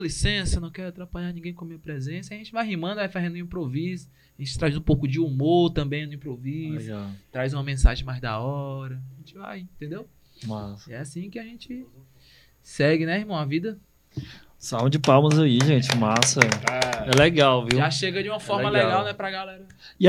licença, não quero atrapalhar ninguém com a minha presença. A gente vai rimando, vai fazendo um improviso. A gente traz um pouco de humor também no improviso. Legal. Traz uma mensagem mais da hora. A gente vai, entendeu? Massa. É assim que a gente segue, né, irmão? A vida Salve de palmas aí, gente. Massa. É legal, viu? já chega de uma forma legal. legal, né, pra galera. E